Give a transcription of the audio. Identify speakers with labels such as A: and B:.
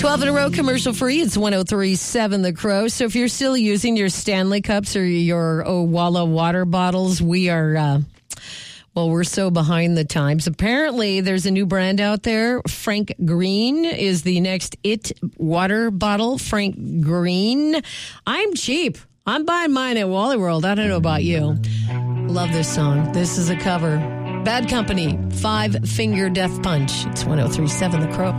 A: 12 in a row, commercial free. It's 103.7 The Crow. So if you're still using your Stanley Cups or your Owala water bottles, we are, we're so behind the times. Apparently, there's a new brand out there. Frank Green is the next IT water bottle. Frank Green. I'm cheap. I'm buying mine at Wally World. I don't know about you. Love this song. This is a cover. Bad Company, Five Finger Death Punch. It's 103.7 The Crow.